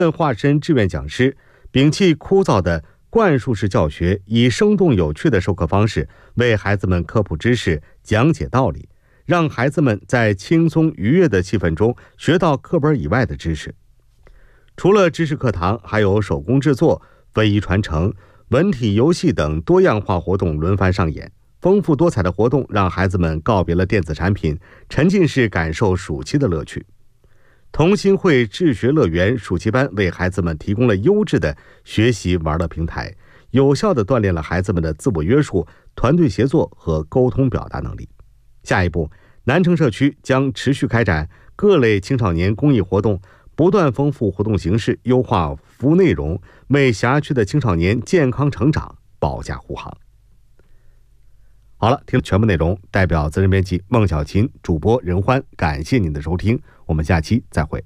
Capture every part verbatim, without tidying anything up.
化身志愿讲师，摒弃枯燥的灌输式教学，以生动有趣的授课方式为孩子们科普知识、讲解道理，让孩子们在轻松愉悦的气氛中学到课本以外的知识。除了知识课堂，还有手工制作、非遗传承、文体游戏等多样化活动轮番上演。丰富多彩的活动让孩子们告别了电子产品，沉浸式感受暑期的乐趣。同心会智学乐园暑期班为孩子们提供了优质的学习玩乐平台，有效地锻炼了孩子们的自我约束、团队协作和沟通表达能力。下一步，南城社区将持续开展各类青少年公益活动，不断丰富活动形式，优化服务内容，为辖区的青少年健康成长保驾护航。好了，听了全部内容，代表责任编辑孟小琴、主播任欢，感谢您的收听，我们下期再会。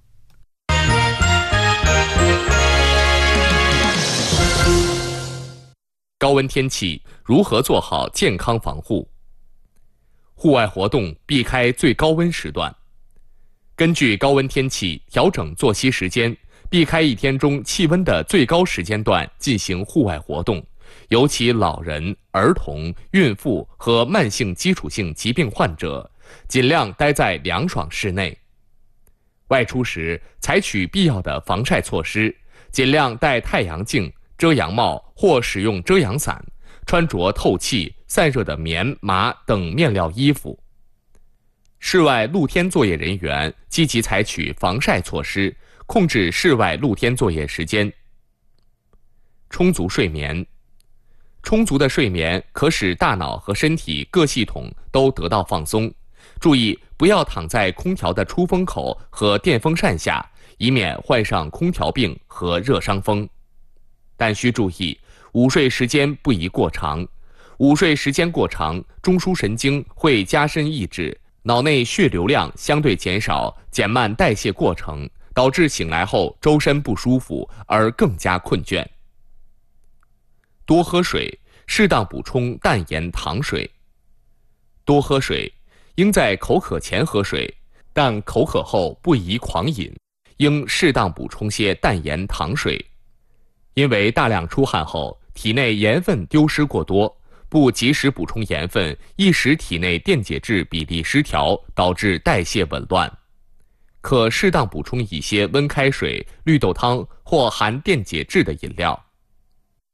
高温天气如何做好健康防护？户外活动避开最高温时段，根据高温天气调整作息时间，避开一天中气温的最高时间段进行户外活动。尤其老人、儿童、孕妇和慢性基础性疾病患者，尽量待在凉爽室内。外出时，采取必要的防晒措施，尽量戴太阳镜、遮阳帽或使用遮阳伞，穿着透气、散热的棉、麻等面料衣服。室外露天作业人员积极采取防晒措施，控制室外露天作业时间。充足睡眠。充足的睡眠可使大脑和身体各系统都得到放松。注意不要躺在空调的出风口和电风扇下，以免患上空调病和热伤风。但需注意，午睡时间不宜过长。午睡时间过长，中枢神经会加深抑制，脑内血流量相对减少，减慢代谢过程，导致醒来后周身不舒服而更加困倦。多喝水，适当补充淡盐糖水。多喝水，应在口渴前喝水，但口渴后不宜狂饮，应适当补充些淡盐糖水。因为大量出汗后，体内盐分丢失过多，不及时补充盐分，易使体内电解质比例失调，导致代谢紊乱。可适当补充一些温开水、绿豆汤或含电解质的饮料。